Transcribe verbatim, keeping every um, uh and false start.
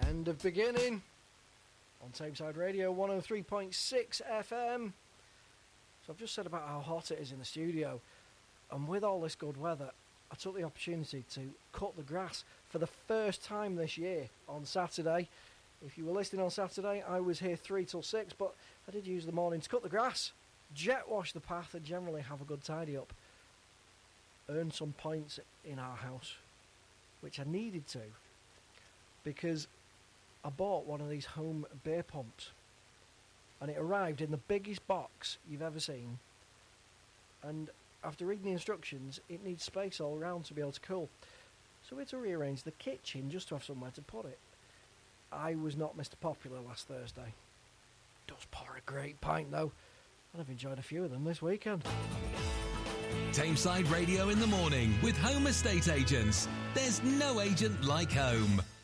End of beginning on Tameside Radio one oh three point six F M. So I've just said about how hot it is in the studio, and with all this good weather, I took the opportunity to cut the grass for the first time this year on Saturday. If you were listening on Saturday, I was here three till six, but I did use the morning to cut the grass, jet wash the path, and generally have a good tidy up. Earn some points in our house, which I needed to, because I bought one of these home beer pumps, and it arrived in the biggest box you've ever seen, and after reading the instructions, it needs space all around to be able to cool. So we had to rearrange the kitchen just to have somewhere to put it. I was not Mister Popular last Thursday. Does pour a great pint though, and I've enjoyed a few of them this weekend. Tameside Radio in the morning with Home Estate Agents. There's no agent like home.